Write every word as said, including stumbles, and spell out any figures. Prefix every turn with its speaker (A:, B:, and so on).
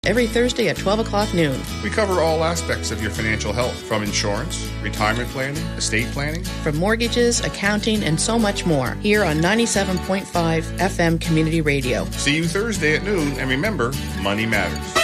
A: every Thursday at twelve o'clock noon.
B: We cover all aspects of your financial health, from insurance, retirement planning, estate planning,
A: from mortgages, accounting, and so much more, here on ninety-seven point five F M Community Radio.
B: See you Thursday at noon, and remember, money matters.